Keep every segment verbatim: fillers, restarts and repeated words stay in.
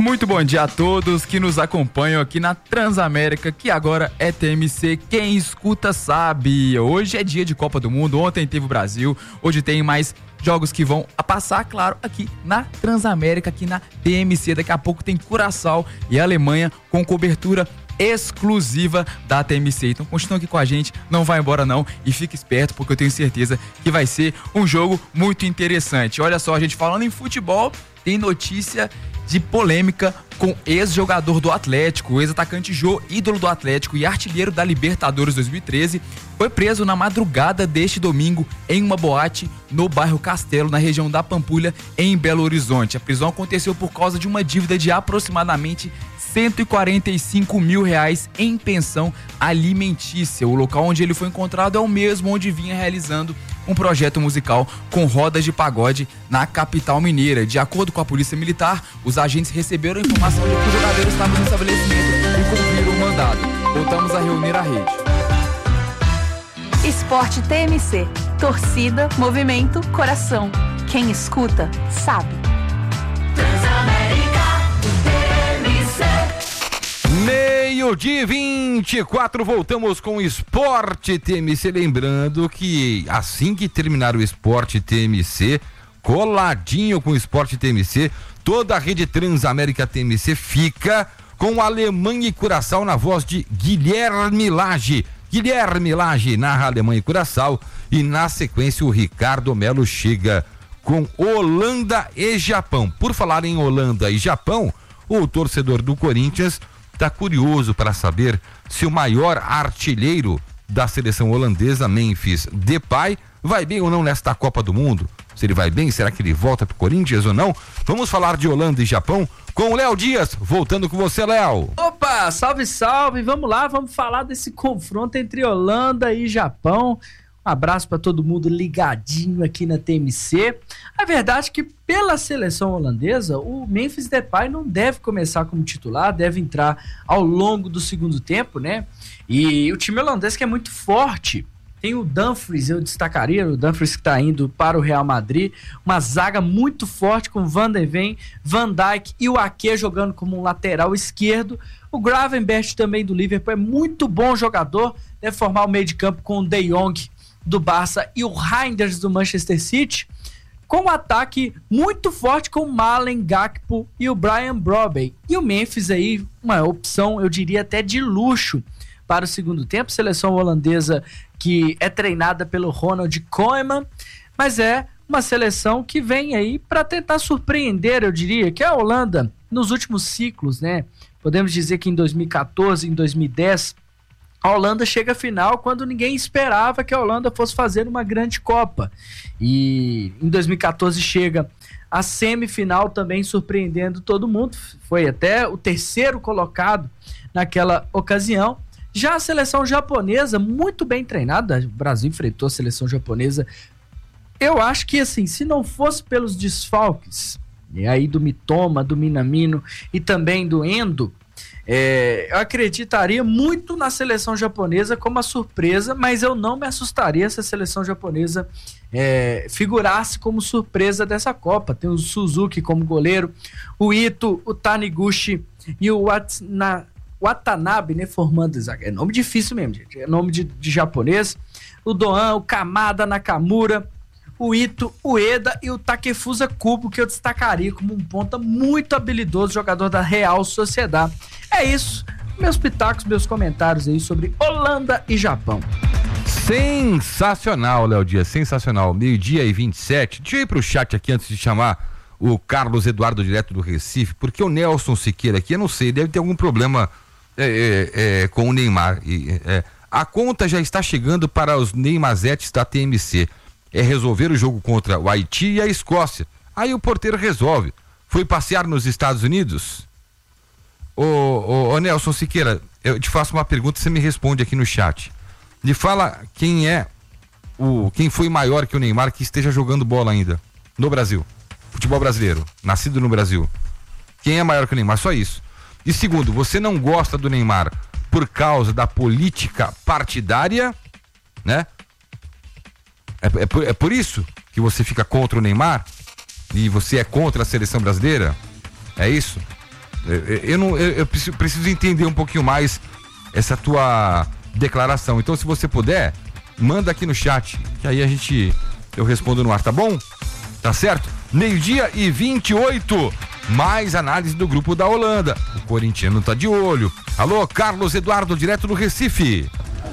Muito bom dia a todos que nos acompanham aqui na Transamérica, que agora é T M C, quem escuta sabe. Hoje é dia de Copa do Mundo, ontem teve o Brasil, hoje tem mais jogos que vão a passar, claro, aqui na Transamérica, aqui na T M C. Daqui a pouco tem Curaçao e Alemanha com cobertura exclusiva da T M C. Então continua aqui com a gente, não vai embora não e fique esperto porque eu tenho certeza que vai ser um jogo muito interessante. Olha só, a gente falando em futebol, tem notícia de polêmica com ex-jogador do Atlético, o ex-atacante Jô, ídolo do Atlético e artilheiro da Libertadores dois mil e treze, foi preso na madrugada deste domingo em uma boate no bairro Castelo, na região da Pampulha, em Belo Horizonte. A prisão aconteceu por causa de uma dívida de aproximadamente cento e quarenta e cinco mil reais em pensão alimentícia. O local onde ele foi encontrado é o mesmo onde vinha realizando um projeto musical com rodas de pagode na capital mineira. De acordo com a Polícia Militar, os agentes receberam a informação de que o jogador estava no estabelecimento e cumpriram o mandado. Voltamos a reunir a rede. Esporte T M C. Torcida, movimento, coração. Quem escuta, sabe. Meio-dia vinte e quatro, voltamos com o Esporte T M C. Lembrando que assim que terminar o Esporte T M C, coladinho com o Esporte T M C, toda a rede Transamérica T M C fica com Alemanha e Curaçao na voz de Guilherme Lage. Guilherme Lage narra Alemanha e Curaçao e na sequência o Ricardo Melo chega com Holanda e Japão. Por falar em Holanda e Japão, o torcedor do Corinthians está curioso para saber se o maior artilheiro da seleção holandesa, Memphis Depay, vai bem ou não nesta Copa do Mundo. Se ele vai bem, será que ele volta pro Corinthians ou não? Vamos falar de Holanda e Japão com o Léo Dias. Voltando com você, Léo. Opa, salve, salve. Vamos lá, vamos falar desse confronto entre Holanda e Japão. Um abraço para todo mundo ligadinho aqui na T M C. A verdade é que pela seleção holandesa, o Memphis Depay não deve começar como titular, deve entrar ao longo do segundo tempo, né? E o time holandês que é muito forte. Tem o Dumfries, eu destacaria, o Dumfries que está indo para o Real Madrid, uma zaga muito forte com Van de Ven, Van Dijk e o Ake jogando como um lateral esquerdo. O Gravenberch também do Liverpool é muito bom jogador, deve formar o meio de campo com o De Jong do Barça e o Reinders do Manchester City, com um ataque muito forte com o Malen Gakpo e o Brian Brobey. E o Memphis aí, uma opção, eu diria até de luxo para o segundo tempo, seleção holandesa que é treinada pelo Ronald Koeman, mas é uma seleção que vem aí para tentar surpreender, eu diria, que a Holanda, nos últimos ciclos, né, podemos dizer que em dois mil e quatorze, em dois mil e dez, a Holanda chega à final quando ninguém esperava que a Holanda fosse fazer uma grande Copa. E em dois mil e quatorze chega a semifinal também surpreendendo todo mundo. Foi até o terceiro colocado naquela ocasião. Já a seleção japonesa, muito bem treinada, o Brasil enfrentou a seleção japonesa. Eu acho que, assim, se não fosse pelos desfalques, e aí do Mitoma, do Minamino e também do Endo, É, eu acreditaria muito na seleção japonesa como a surpresa, mas eu não me assustaria se a seleção japonesa é, figurasse como surpresa dessa Copa. Tem o Suzuki como goleiro, o Ito, o Taniguchi e o Watana, Watanabe, né, formando zaga. É nome difícil mesmo, gente. É nome de, de japonês. O Doan, o Kamada, Nakamura, o Ito, o Eda e o Takefusa Kubo, que eu destacaria como um ponta muito habilidoso, jogador da Real Sociedade. É isso, meus pitacos, meus comentários aí sobre Holanda e Japão. Sensacional, Léo Dias, sensacional. Meio-dia e vinte e sete. Deixa eu ir pro chat aqui antes de chamar o Carlos Eduardo direto do Recife, porque o Nelson Siqueira aqui, eu não sei, deve ter algum problema é, é, é, com o Neymar. É, a conta já está chegando para os Neymazetes da T M C. É resolver o jogo contra o Haiti e a Escócia. Aí o porteiro resolve. Foi passear nos Estados Unidos? Ô, ô, ô Nelson Siqueira, eu te faço uma pergunta e você me responde aqui no chat. Me fala quem é o, quem foi maior que o Neymar que esteja jogando bola ainda no Brasil. Futebol brasileiro, nascido no Brasil. Quem é maior que o Neymar? Só isso. E segundo, você não gosta do Neymar por causa da política partidária, né? É, é, por, é por isso que você fica contra o Neymar? E você é contra a seleção brasileira? É isso? Eu, eu, não, eu, eu preciso, preciso entender um pouquinho mais essa tua declaração. Então, se você puder, manda aqui no chat, que aí a gente, eu respondo no ar, tá bom? Tá certo? Meio-dia e vinte e oito, mais análise do grupo da Holanda. O corintiano tá de olho. Alô, Carlos Eduardo, direto do Recife.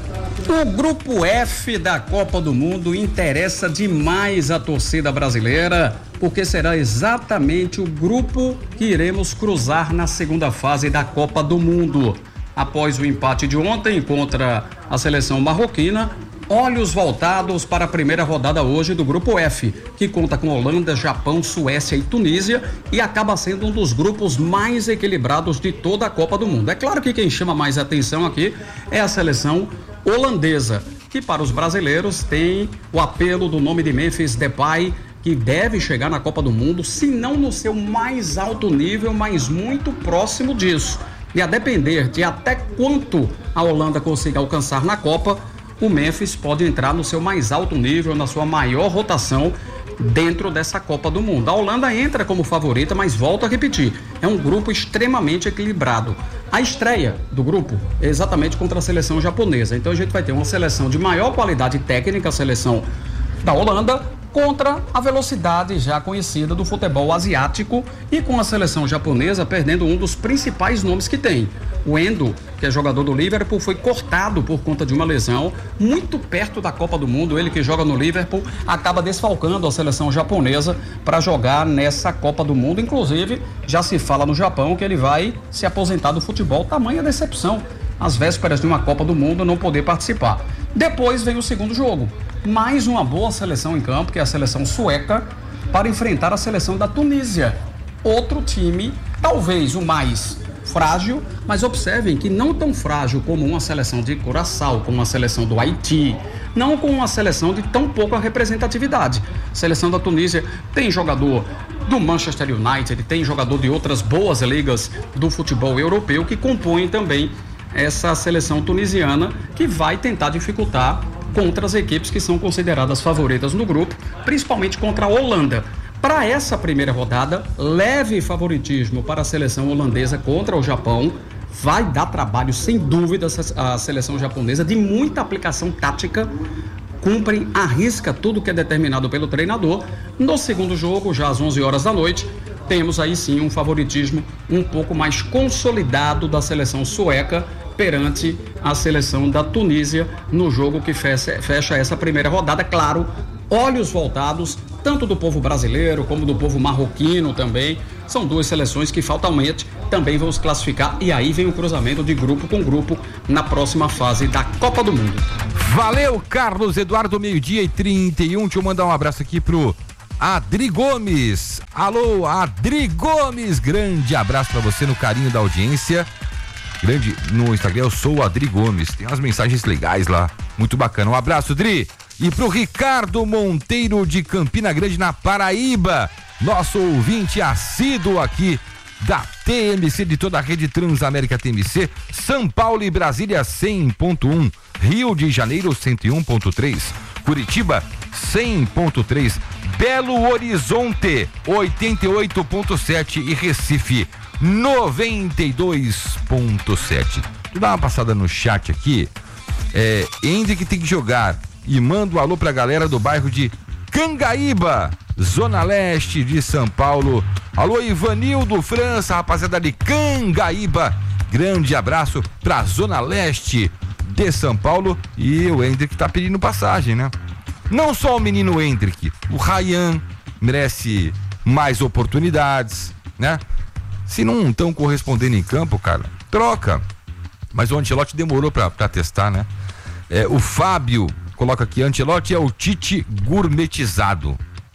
O grupo F da Copa do Mundo interessa demais a torcida brasileira, porque será exatamente o grupo que iremos cruzar na segunda fase da Copa do Mundo. Após o empate de ontem contra a seleção marroquina, olhos voltados para a primeira rodada hoje do grupo F, que conta com Holanda, Japão, Suécia e Tunísia e acaba sendo um dos grupos mais equilibrados de toda a Copa do Mundo. É claro que quem chama mais atenção aqui é a seleção holandesa, que para os brasileiros tem o apelo do nome de Memphis Depay, que deve chegar na Copa do Mundo, se não no seu mais alto nível, mas muito próximo disso. E a depender de até quanto a Holanda consiga alcançar na Copa, o Memphis pode entrar no seu mais alto nível, na sua maior rotação dentro dessa Copa do Mundo. A Holanda entra como favorita, mas volto a repetir, é um grupo extremamente equilibrado. A estreia do grupo é exatamente contra a seleção japonesa, então a gente vai ter uma seleção de maior qualidade técnica, a seleção da Holanda, contra a velocidade já conhecida do futebol asiático e com a seleção japonesa perdendo um dos principais nomes que tem. O Endo, que é jogador do Liverpool, foi cortado por conta de uma lesão muito perto da Copa do Mundo. Ele que joga no Liverpool acaba desfalcando a seleção japonesa para jogar nessa Copa do Mundo. Inclusive, já se fala no Japão que ele vai se aposentar do futebol. Tamanha decepção, às vésperas de uma Copa do Mundo, não poder participar. Depois vem o segundo jogo. Mais uma boa seleção em campo, que é a seleção sueca, para enfrentar a seleção da Tunísia. Outro time, talvez o mais frágil, mas observem que não tão frágil como uma seleção de Curaçao, como uma seleção do Haiti, não com uma seleção de tão pouca representatividade. A seleção da Tunísia tem jogador do Manchester United, tem jogador de outras boas ligas do futebol europeu que compõem também essa seleção tunisiana, que vai tentar dificultar contra as equipes que são consideradas favoritas no grupo, principalmente contra a Holanda. Para essa primeira rodada, leve favoritismo para a seleção holandesa contra o Japão. Vai dar trabalho, sem dúvida, a seleção japonesa, de muita aplicação tática. Cumprem, arrisca tudo que é determinado pelo treinador. No segundo jogo, já às onze horas da noite, temos aí sim um favoritismo um pouco mais consolidado da seleção sueca perante a seleção da Tunísia no jogo que fecha, fecha essa primeira rodada. Claro, olhos voltados tanto do povo brasileiro como do povo marroquino também. São duas seleções que fatalmente também vão se classificar, e aí vem o cruzamento de grupo com grupo na próxima fase da Copa do Mundo. Valeu, Carlos Eduardo, meio-dia e trinta e um. Deixa eu mandar um abraço aqui pro Adri Gomes. Alô, Adri Gomes, grande abraço pra você no carinho da audiência. Grande no Instagram, eu sou o Adri Gomes. Tem umas mensagens legais lá, muito bacana. Um abraço, Adri. E pro Ricardo Monteiro de Campina Grande, na Paraíba, nosso ouvinte assíduo aqui da T M C, de toda a rede Transamérica T M C, São Paulo e Brasília cem ponto um, Rio de Janeiro cento e um ponto três, Curitiba cem ponto três, Belo Horizonte oitenta e oito ponto sete e Recife noventa e dois ponto sete. Tu dá uma passada no chat aqui. É, Hendrick tem que jogar, e manda um alô pra galera do bairro de Cangaíba, Zona Leste de São Paulo. Alô, Ivanildo França, rapaziada de Cangaíba, grande abraço pra Zona Leste de São Paulo. E o Hendrick tá pedindo passagem, né? Não só o menino Hendrick, o Ryan merece mais oportunidades, né? Se não estão correspondendo em campo, cara, troca. Mas o Ancelotti demorou pra, pra testar, né? É, o Fábio coloca aqui, Ancelotti é o Tite gourmetizado.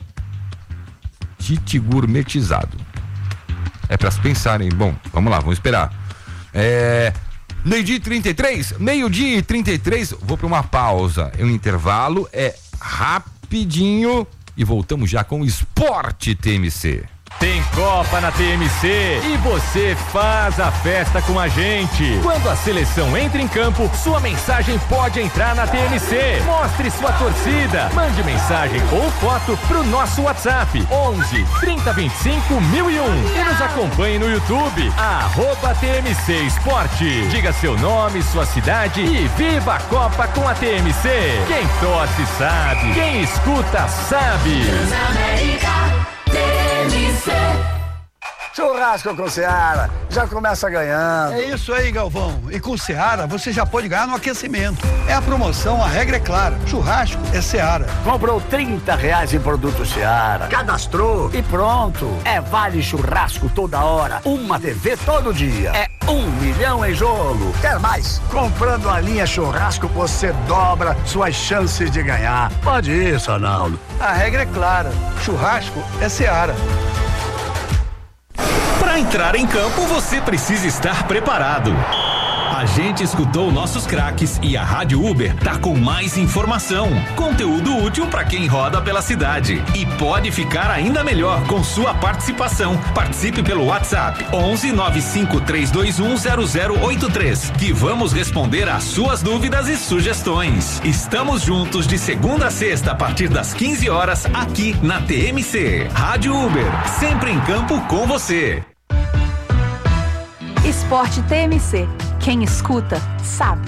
Tite gourmetizado. É pra se pensarem. Bom, vamos lá, vamos esperar. É, meio-dia e trinta e três, meio-dia e trinta e três, vou pra uma pausa. É um intervalo, é rapidinho, e voltamos já com o Esporte T M C. Tem Copa na T M C e você faz a festa com a gente. Quando a seleção entra em campo, sua mensagem pode entrar na T M C. Mostre sua torcida. Mande mensagem ou foto pro nosso WhatsApp onze, trinta, vinte e cinco, mil e um e nos acompanhe no YouTube, arroba T M C Esporte. Diga seu nome, sua cidade e viva a Copa com a T M C. Quem torce sabe, quem escuta sabe. Churrasco com Seara, já começa ganhando. É isso aí, Galvão. E com Seara, você já pode ganhar no aquecimento. É a promoção, a regra é clara. Churrasco é Seara. Comprou trinta reais em produto Seara, cadastrou e pronto. É vale churrasco toda hora, uma T V todo dia. É um milhão em jogo. Quer mais? Comprando a linha churrasco, você dobra suas chances de ganhar. Pode ir, Sonaldo. A regra é clara. Churrasco é Seara. Para entrar em campo, você precisa estar preparado. A gente escutou nossos craques e a Rádio Uber tá com mais informação, conteúdo útil para quem roda pela cidade e pode ficar ainda melhor com sua participação. Participe pelo WhatsApp onze, nove cinco três dois um, zero zero oito três, que vamos responder às suas dúvidas e sugestões. Estamos juntos de segunda a sexta a partir das quinze horas aqui na T M C. Rádio Uber, sempre em campo com você. Esporte T M C. Quem escuta, sabe.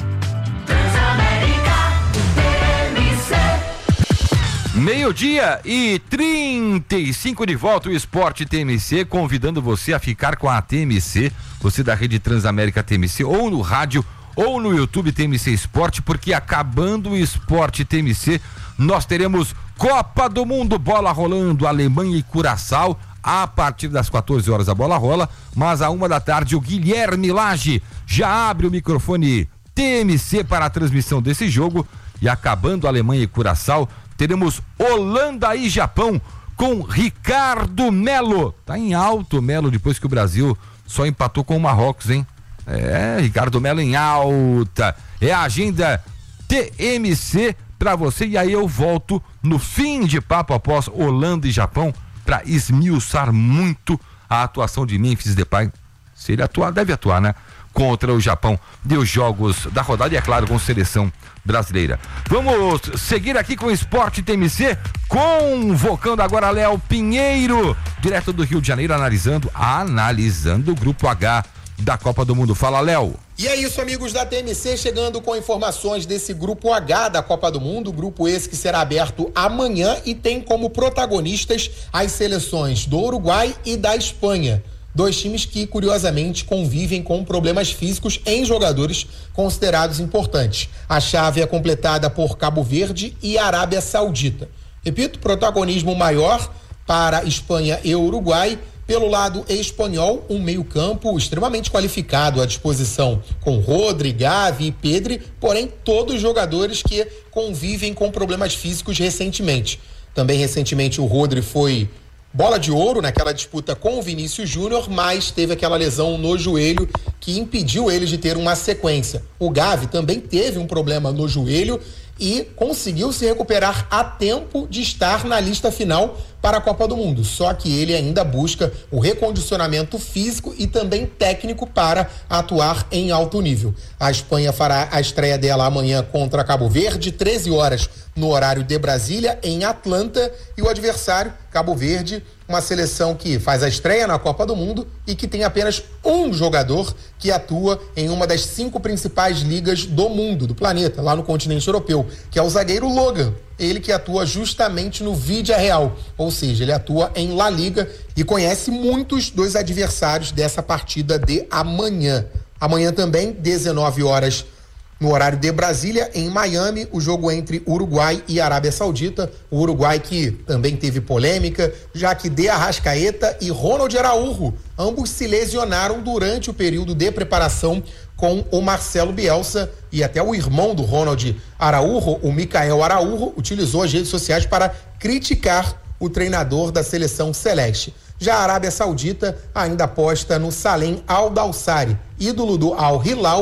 Meio-dia e trinta e cinco de volta, o Esporte T M C, convidando você a ficar com a T M C, você da Rede Transamérica T M C, ou no rádio, ou no YouTube T M C Esporte, porque acabando o Esporte T M C, nós teremos Copa do Mundo, bola rolando, Alemanha e Curaçao. A partir das quatorze horas a bola rola, mas à uma da tarde o Guilherme Lage já abre o microfone T M C para a transmissão desse jogo. E acabando a Alemanha e Curaçao, teremos Holanda e Japão com Ricardo Melo. Tá em alto, Melo, depois que o Brasil só empatou com o Marrocos, hein? É, Ricardo Melo em alta. É a agenda T M C para você. E aí eu volto no fim de papo após Holanda e Japão, para esmiuçar muito a atuação de Memphis Depay. Se ele atuar, deve atuar, né? Contra o Japão, de os jogos da rodada e, é claro, com seleção brasileira. Vamos seguir aqui com o Esporte T M C, convocando agora Léo Pinheiro, direto do Rio de Janeiro, analisando, analisando o Grupo H da Copa do Mundo. Fala, Léo. E é isso, amigos da T M C, chegando com informações desse Grupo H da Copa do Mundo, grupo esse que será aberto amanhã e tem como protagonistas as seleções do Uruguai e da Espanha. Dois times que, curiosamente, convivem com problemas físicos em jogadores considerados importantes. A chave é completada por Cabo Verde e Arábia Saudita. Repito, protagonismo maior para Espanha e Uruguai. Pelo lado espanhol, um meio-campo extremamente qualificado à disposição, com Rodri, Gavi e Pedri, porém todos jogadores que convivem com problemas físicos recentemente. Também recentemente o Rodri foi bola de ouro naquela disputa com o Vinícius Júnior, mas teve aquela lesão no joelho que impediu ele de ter uma sequência. O Gavi também teve um problema no joelho e conseguiu se recuperar a tempo de estar na lista final para a Copa do Mundo, só que ele ainda busca o recondicionamento físico e também técnico para atuar em alto nível. A Espanha fará a estreia dela amanhã contra Cabo Verde, treze horas no horário de Brasília, em Atlanta, e o adversário, Cabo Verde, uma seleção que faz a estreia na Copa do Mundo e que tem apenas um jogador que atua em uma das cinco principais ligas do mundo, do planeta, lá no continente europeu, que é o zagueiro Logan. Ele que atua justamente no Vídea Real, ou seja, ele atua em La Liga e conhece muitos dos adversários dessa partida de amanhã. Amanhã também, dezenove horas, no horário de Brasília, em Miami, o jogo entre Uruguai e Arábia Saudita. O Uruguai que também teve polêmica, já que De Arrascaeta e Ronald Araújo, ambos se lesionaram durante o período de preparação com o Marcelo Bielsa, e até o irmão do Ronald Araújo, o Micael Araújo, utilizou as redes sociais para criticar o treinador da seleção celeste. Já a Arábia Saudita ainda aposta no Salem Al-Dawsari, ídolo do Al-Hilal,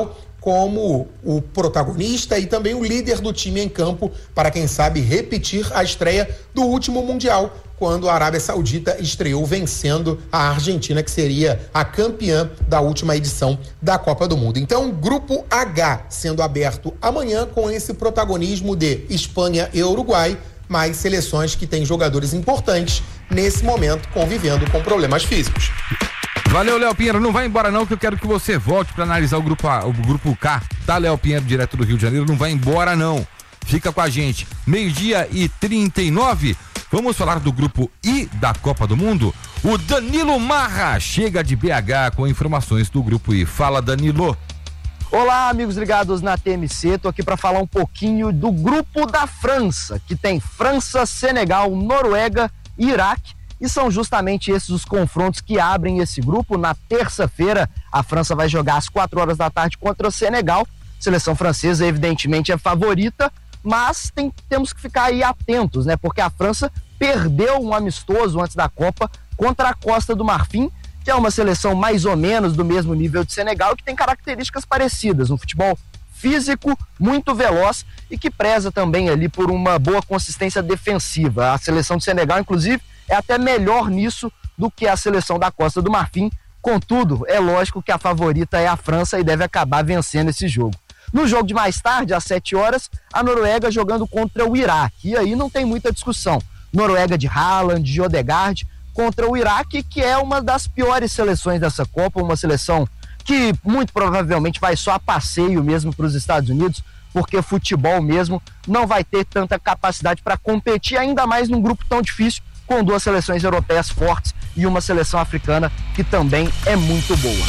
como o protagonista e também o líder do time em campo para, quem sabe, repetir a estreia do último Mundial, quando a Arábia Saudita estreou vencendo a Argentina, que seria a campeã da última edição da Copa do Mundo. Então, Grupo H sendo aberto amanhã com esse protagonismo de Espanha e Uruguai, mais seleções que têm jogadores importantes nesse momento convivendo com problemas físicos. Valeu, Léo Pinheiro. Não vai embora não, que eu quero que você volte para analisar o grupo A, o grupo K, tá, Léo Pinheiro, direto do Rio de Janeiro. Não vai embora não. Fica com a gente. Meio-dia e trinta e nove. Vamos falar do grupo I da Copa do Mundo. O Danilo Marra chega de B H com informações do grupo I. Fala, Danilo. Olá, amigos ligados na T M C. Tô aqui para falar um pouquinho do grupo da França, que tem França, Senegal, Noruega e Iraque. E são justamente esses os confrontos que abrem esse grupo. Na terça-feira, a França vai jogar às quatro horas da tarde contra o Senegal. A seleção francesa, evidentemente, é favorita, mas tem, temos que ficar aí atentos, né? Porque a França perdeu um amistoso antes da Copa contra a Costa do Marfim, que é uma seleção mais ou menos do mesmo nível de Senegal e que tem características parecidas, um futebol físico, muito veloz e que preza também ali por uma boa consistência defensiva. A seleção de Senegal, inclusive, é até melhor nisso do que a seleção da Costa do Marfim. Contudo, é lógico que a favorita é a França e deve acabar vencendo esse jogo. No jogo de mais tarde, às sete horas, a Noruega jogando contra o Iraque. E aí não tem muita discussão. Noruega de Haaland, de Odegaard, contra o Iraque, que é uma das piores seleções dessa Copa, uma seleção que muito provavelmente vai só a passeio mesmo para os Estados Unidos, porque futebol mesmo não vai ter tanta capacidade para competir, ainda mais num grupo tão difícil, com duas seleções europeias fortes e uma seleção africana que também é muito boa.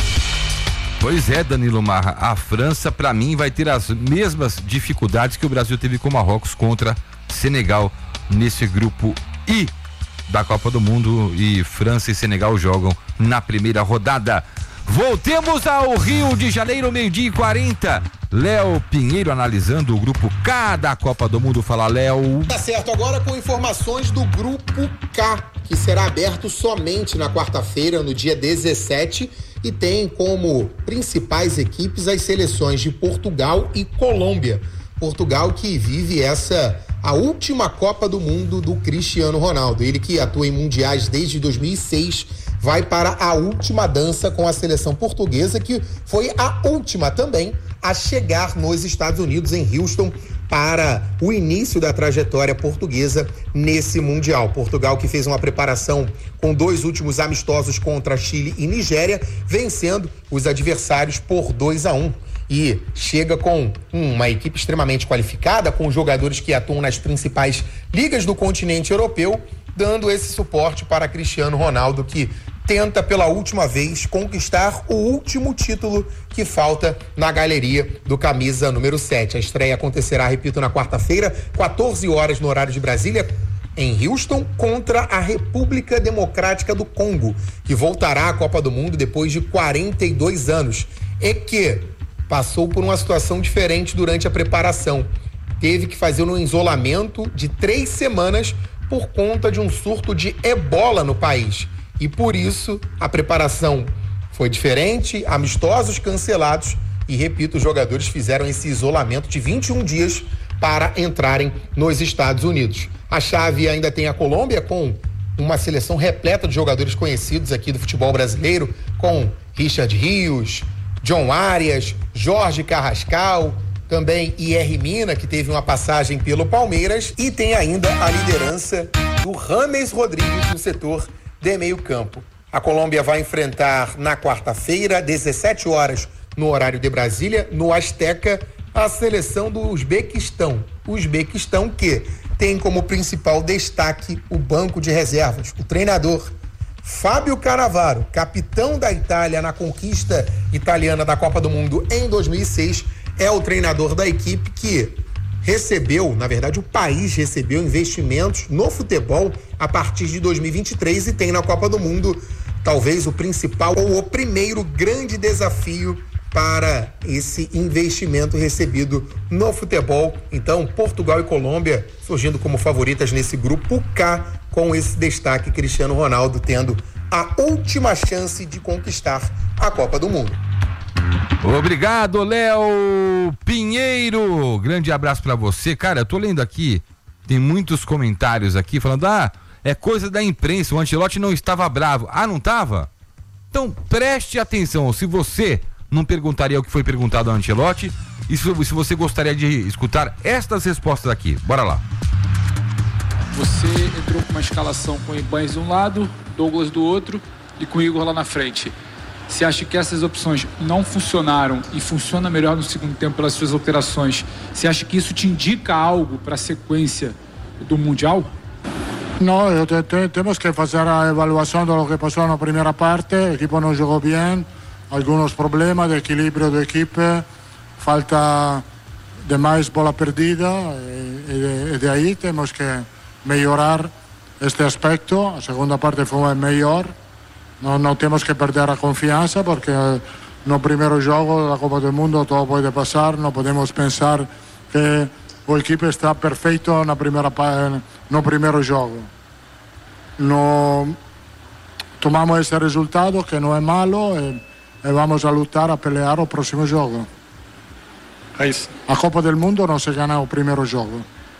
Pois é, Danilo Marra, a França, para mim, vai ter as mesmas dificuldades que o Brasil teve com o Marrocos contra Senegal nesse grupo I da Copa do Mundo, e França e Senegal jogam na primeira rodada. Voltemos ao Rio de Janeiro, meio-dia e quarenta. Léo Pinheiro analisando o grupo K da Copa do Mundo. Fala, Léo. Tá certo, agora com informações do grupo K, que será aberto somente na quarta-feira, no dia dezessete, e tem como principais equipes as seleções de Portugal e Colômbia. Portugal que vive essa a última Copa do Mundo do Cristiano Ronaldo. Ele que atua em mundiais desde dois mil e seis, vai para a última dança com a seleção portuguesa, que foi a última também a chegar nos Estados Unidos, em Houston, para o início da trajetória portuguesa nesse Mundial. Portugal que fez uma preparação com dois últimos amistosos contra Chile e Nigéria, vencendo os adversários por dois a um. E chega com uma equipe extremamente qualificada, com jogadores que atuam nas principais ligas do continente europeu, dando esse suporte para Cristiano Ronaldo, que tenta pela última vez conquistar o último título que falta na galeria do camisa número sete. A estreia acontecerá, repito, na quarta-feira, quatorze horas no horário de Brasília, em Houston, contra a República Democrática do Congo, que voltará à Copa do Mundo depois de quarenta e dois anos e que passou por uma situação diferente durante a preparação. Teve que fazer um isolamento de três semanas por conta de um surto de ebola no país. E por isso a preparação foi diferente, amistosos cancelados e, repito, os jogadores fizeram esse isolamento de vinte e um dias para entrarem nos Estados Unidos. A chave ainda tem a Colômbia, com uma seleção repleta de jogadores conhecidos aqui do futebol brasileiro, com Richard Rios, John Arias, Jorge Carrascal, também I R Mina, que teve uma passagem pelo Palmeiras, e tem ainda a liderança do Rames Rodrigues no setor de meio campo. A Colômbia vai enfrentar na quarta-feira, dezessete horas, no horário de Brasília, no Azteca, a seleção do Uzbequistão. O Uzbequistão que tem como principal destaque o banco de reservas, o treinador Fábio Cannavaro, capitão da Itália na conquista italiana da Copa do Mundo em dois mil e seis, é o treinador da equipe que recebeu, na verdade o país recebeu investimentos no futebol a partir de dois mil e vinte e três e tem na Copa do Mundo talvez o principal ou o primeiro grande desafio para esse investimento recebido no futebol. Então, Portugal e Colômbia surgindo como favoritas nesse grupo K, com esse destaque Cristiano Ronaldo tendo a última chance de conquistar a Copa do Mundo. Obrigado, Léo Pinheiro. Grande abraço pra você. Cara, eu tô lendo aqui, tem muitos comentários aqui falando, ah, é coisa da imprensa, o Ancelotti não estava bravo. Ah, não estava? Então, preste atenção, se você não perguntaria o que foi perguntado ao Ancelotti, e se, se você gostaria de escutar estas respostas aqui. Bora lá. Você entrou com uma escalação com o Ibanez de um lado, Douglas do outro e com o Igor lá na frente. Você acha que essas opções não funcionaram e funciona melhor no segundo tempo pelas suas alterações? Você acha que isso te indica algo para a sequência do Mundial? No, te, te, temos que fazer a avaliação do que passou na primeira parte. O equipo não jogou bem, alguns problemas de equilíbrio da equipe, falta de mais bola perdida e, e de aí temos que melhorar este aspecto. A segunda parte foi melhor. Não, não temos que perder a confiança porque no primeiro jogo da Copa do Mundo tudo pode passar. Não podemos pensar que o equipe está perfeito na primeira, no primeiro jogo. No, tomamos esse resultado que não é malo e, e vamos a lutar a pelear o próximo jogo. É isso. A Copa do Mundo não se ganha o primeiro jogo.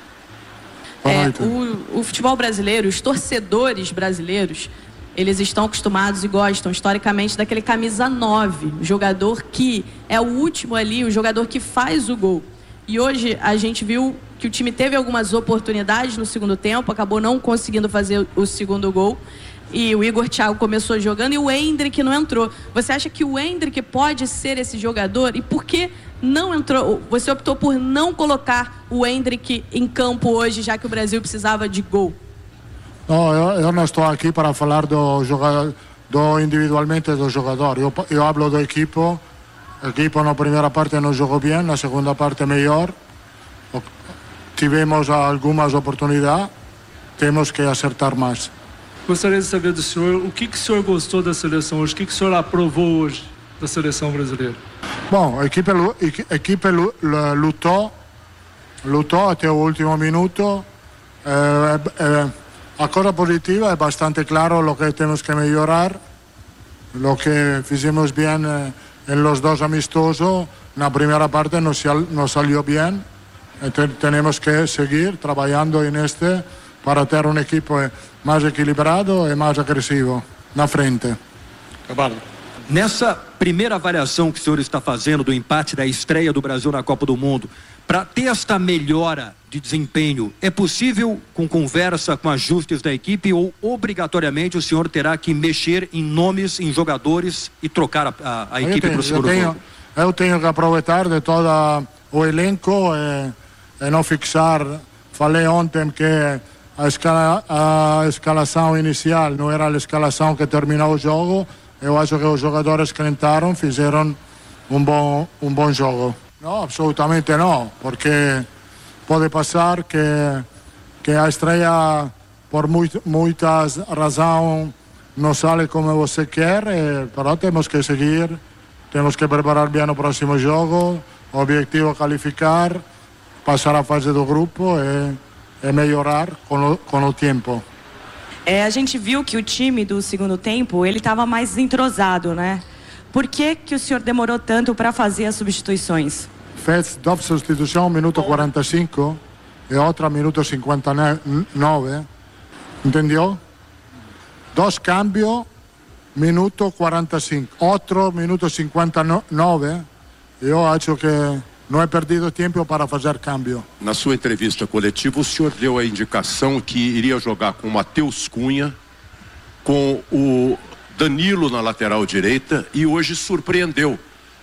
É, o, o futebol brasileiro, os torcedores brasileiros, eles estão acostumados e gostam historicamente daquele camisa nove, o jogador que é o último ali, o jogador que faz o gol. E hoje a gente viu que o time teve algumas oportunidades no segundo tempo, acabou não conseguindo fazer o segundo gol. E o Igor Thiago começou jogando e o Endrick não entrou. Você acha que o Endrick pode ser esse jogador? E por que não entrou? Você optou por não colocar o Endrick em campo hoje, já que o Brasil precisava de gol? Não, eu, eu não estou aqui para falar do jogador, do individualmente do jogador. Eu, eu hablo do equipo. O equipo na primeira parte não jogou bem, na segunda parte melhor. Tivemos algumas oportunidades, temos que acertar mais. Gostaria de saber do senhor o que, que o senhor gostou da seleção hoje, o que, que o senhor aprovou hoje da seleção brasileira? Bom, a equipe, a equipe lutou, lutou até o último minuto. É, é, a coisa positiva é bastante claro o que temos que melhorar, o que fizemos bem em los dos amistosos. Na primeira parte não nos salió bem, então temos que seguir trabalhando neste para ter um equipo mais equilibrado e mais agressivo na frente. Nessa primeira avaliação que o senhor está fazendo do empate da estreia do Brasil na Copa do Mundo, para ter esta melhora de desempenho, é possível com conversa, com ajustes da equipe ou obrigatoriamente o senhor terá que mexer em nomes, em jogadores e trocar a, a, a equipe para o segundo jogo? Eu tenho que aproveitar de todo o elenco e, e não fixar. Falei ontem que a, escala, a escalação inicial não era a escalação que terminou o jogo. Eu acho que os jogadores que entraram fizeram um bom, um bom jogo. Não, absolutamente não, porque pode passar que, que a estreia, por muito, muitas razões, não sai como você quer, mas temos que seguir, temos que preparar bem o próximo jogo, o objetivo é qualificar, passar a fase do grupo e, e melhorar com o, com o tempo. É, a gente viu que o time do segundo tempo, ele estava mais entrosado, né? Por que que o senhor demorou tanto para fazer as substituições? Fez duas substituições, minuto quarenta e cinco e outra minuto cinquenta e nove, entendeu? Dois cambios, minuto quarenta e cinco, outro minuto cinquenta e nove, eu acho que não é perdido tempo para fazer câmbio. Na sua entrevista coletiva, o senhor deu a indicação que iria jogar com o Matheus Cunha, com o Danilo na lateral direita e hoje surpreendeu.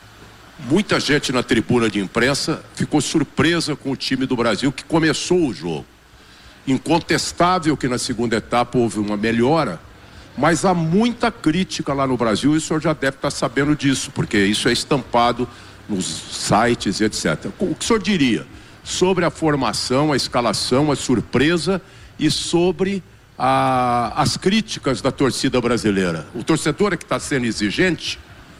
Muita gente na tribuna de imprensa ficou surpresa com o time do Brasil que começou o jogo. Incontestável que na segunda etapa houve uma melhora, mas há muita crítica lá no Brasil e o senhor já deve estar sabendo disso, porque isso é estampado nos sites e etcétera. O que o senhor diria sobre a formação, a escalação, a surpresa e sobre a, as críticas da torcida brasileira? O torcedor é que está sendo exigente?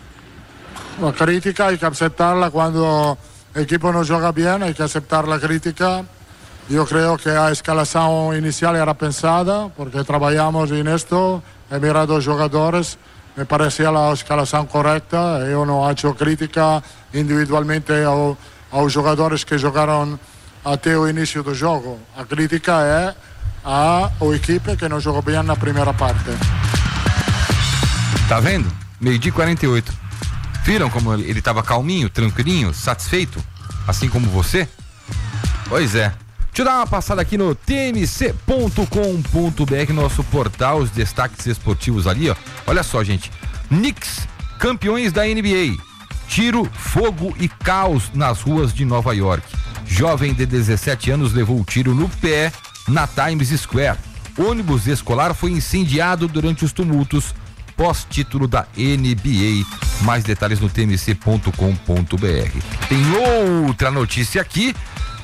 A crítica hay que aceptarla cuando el equipo no juega bien, hay que aceptar la crítica. Yo creo que a escalación inicial era pensada, porque trabajamos en esto, he mirado los jugadores me parecía la escalação correta. Eu não acho crítica individualmente ao, aos jogadores que jogaram até o início do jogo. A crítica é a equipe que não jogou bem na primeira parte. Tá vendo? Meio-dia e quarenta e oito. Viram como ele estava calminho, tranquilinho, satisfeito? Assim como você? Pois é. Deixa eu dar uma passada aqui no T M C ponto com ponto B R, nosso portal, os destaques esportivos ali, ó. Olha só, gente. Knicks, campeões da N B A. Tiro, fogo e caos nas ruas de Nova York. Jovem de dezessete anos levou o tiro no pé na Times Square. Ônibus escolar foi incendiado durante os tumultos pós-título da N B A. Mais detalhes no T M C ponto com ponto B R. Tem outra notícia aqui.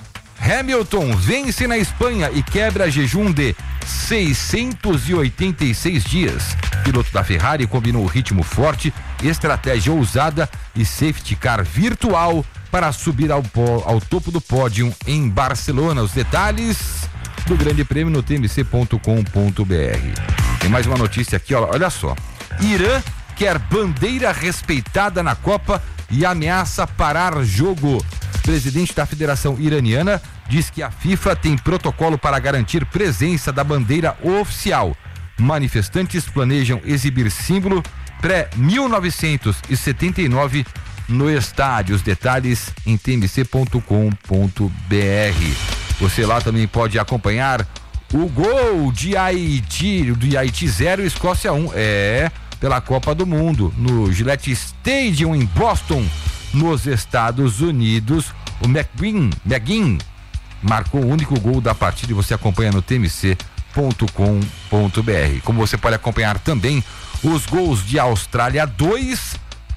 Hamilton vence na Espanha e quebra jejum de seiscentos e oitenta e seis dias. Piloto da Ferrari combinou ritmo forte, estratégia ousada e safety car virtual para subir ao, ao topo do pódio em Barcelona. Os detalhes do Grande Prêmio no T M C ponto com ponto B R. Tem mais uma notícia aqui, ó, olha só. Irã quer bandeira respeitada na Copa e ameaça parar jogo. Presidente da Federação Iraniana diz que a FIFA tem protocolo para garantir presença da bandeira oficial. Manifestantes planejam exibir símbolo pré-mil novecentos e setenta e nove no estádio. Os detalhes em T M C ponto com ponto B R. Você lá também pode acompanhar o gol de Haiti, do Haiti zero, Escócia um. É, pela Copa do Mundo, no Gillette Stadium em Boston, nos Estados Unidos. O McGinn, McGinn marcou o único gol da partida e você acompanha no T M C ponto com ponto B R. Como você pode acompanhar também os gols de Austrália dois,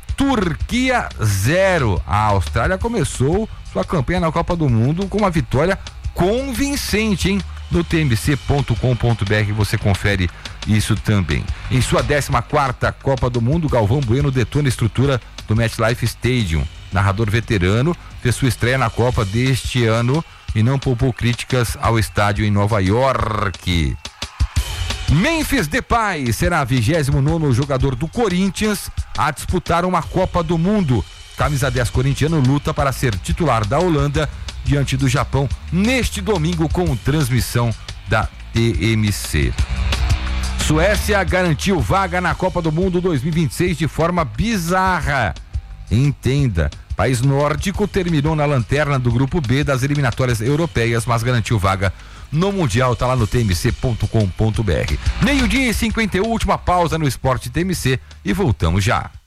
Turquia zero. A Austrália começou sua campanha na Copa do Mundo com uma vitória convincente, hein? No T M C ponto com ponto B R você confere isso também. Em sua décima quarta Copa do Mundo, Galvão Bueno detona a estrutura do MetLife Stadium. Narrador veterano, fez sua estreia na Copa deste ano e não poupou críticas ao estádio em Nova York. Memphis Depay será vigésimo nono jogador do Corinthians a disputar uma Copa do Mundo. Camisa dez corintiano luta para ser titular da Holanda diante do Japão neste domingo com transmissão da T M C. Suécia garantiu vaga na Copa do Mundo dois mil e vinte e seis de forma bizarra. Entenda, país nórdico terminou na lanterna do grupo B das eliminatórias europeias, mas garantiu vaga no Mundial. Tá lá no T M C ponto com ponto B R. Meio-dia e cinquenta e um, última pausa no Esporte T M C e voltamos já.